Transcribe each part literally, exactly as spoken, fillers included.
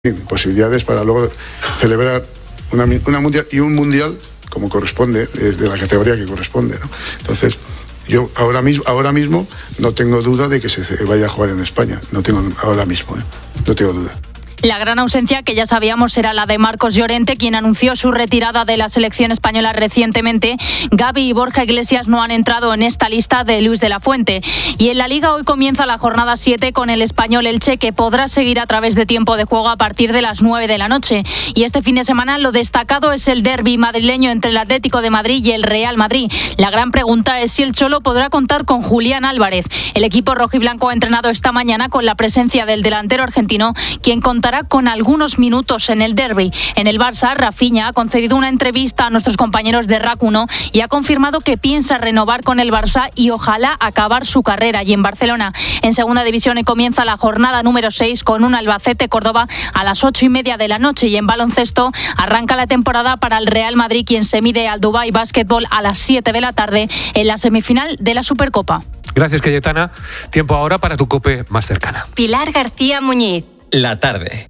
posibilidades para luego celebrar una, una mundial y un mundial como corresponde, de, de la categoría que corresponde, ¿no? Entonces, yo ahora mismo, ahora mismo no tengo duda de que se vaya a jugar en España, no tengo ahora mismo, ¿eh? no tengo duda. La gran ausencia, que ya sabíamos, era la de Marcos Llorente, quien anunció su retirada de la selección española recientemente. Gavi y Borja Iglesias no han entrado en esta lista de Luis de la Fuente. Y en la Liga hoy comienza la jornada siete con el Español Elche, que podrá seguir a través de tiempo de juego a partir de las nueve de la noche. Y este fin de semana lo destacado es el derbi madrileño entre el Atlético de Madrid y el Real Madrid. La gran pregunta es si el Cholo podrá contar con Julián Álvarez. El equipo rojiblanco ha entrenado esta mañana con la presencia del delantero argentino, quien contará con algunos minutos en el derbi. En el Barça, Rafinha ha concedido una entrevista a nuestros compañeros de R A C uno y ha confirmado que piensa renovar con el Barça y ojalá acabar su carrera allí en Barcelona. En segunda división comienza la jornada número seis con un Albacete-Córdoba a las ocho y media de la noche, y en baloncesto arranca la temporada para el Real Madrid, quien se mide al Dubai Basketball a las siete de la tarde en la semifinal de la Supercopa. Gracias, Cayetana. Tiempo ahora para tu COPE más cercana. Pilar García Muñiz. La tarde.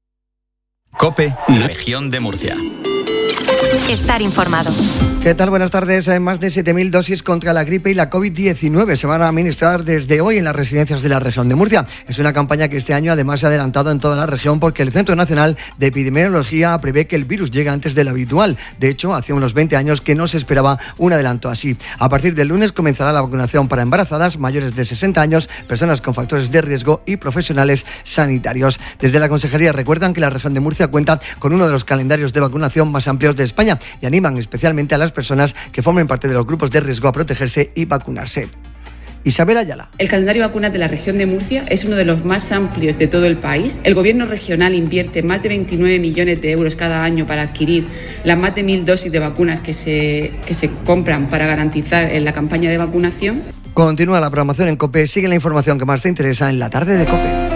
COPE, Región de Murcia. Estar informado. ¿Qué tal? Buenas tardes. Más de siete mil dosis contra la gripe y la covid diecinueve se van a administrar desde hoy en las residencias de la región de Murcia. Es una campaña que este año además se ha adelantado en toda la región porque el Centro Nacional de Epidemiología prevé que el virus llegue antes de lo habitual. De hecho, hacía unos veinte años que no se esperaba un adelanto así. A partir del lunes comenzará la vacunación para embarazadas, mayores de sesenta años, personas con factores de riesgo y profesionales sanitarios. Desde la Consejería recuerdan que la región de Murcia cuenta con uno de los calendarios de vacunación más amplios de España y animan especialmente a las personas que formen parte de los grupos de riesgo a protegerse y vacunarse. Isabel Ayala. El calendario de vacunas de la región de Murcia es uno de los más amplios de todo el país. El gobierno regional invierte más de veintinueve millones de euros cada año para adquirir las más de mil dosis de vacunas que se, que se compran para garantizar en la campaña de vacunación. Continúa la programación en COPE. Sigue la información que más te interesa en la tarde de COPE.